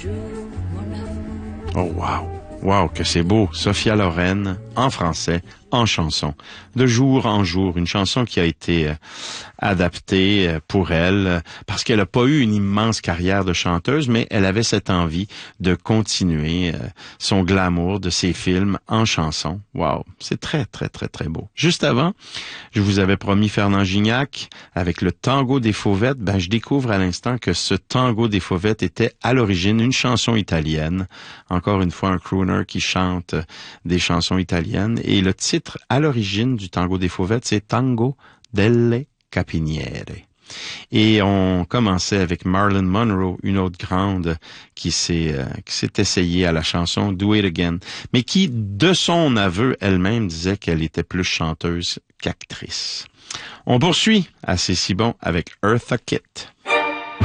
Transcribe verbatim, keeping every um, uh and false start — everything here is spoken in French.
Oh wow! Wow, que c'est beau! Sophia Loren, en français, en chanson. De jour en jour, une chanson qui a été euh, adaptée euh, pour elle, euh, parce qu'elle n'a pas eu une immense carrière de chanteuse, mais elle avait cette envie de continuer euh, son glamour de ses films en chanson. Wow! C'est très, très, très, très beau. Juste avant, je vous avais promis Fernand Gignac avec le Tango des Fauvettes. Ben, je découvre à l'instant que ce Tango des Fauvettes était à l'origine une chanson italienne. Encore une fois, un crooner qui chante des chansons italiennes. Et le titre à l'origine du Tango des Fauvettes, c'est Tango delle Capiniere. Et on commençait avec Marilyn Monroe, une autre grande qui s'est euh, qui s'est essayée à la chanson Do It Again, mais qui, de son aveu elle-même, disait qu'elle était plus chanteuse qu'actrice. On poursuit à C'est si bon avec Eartha Kitt.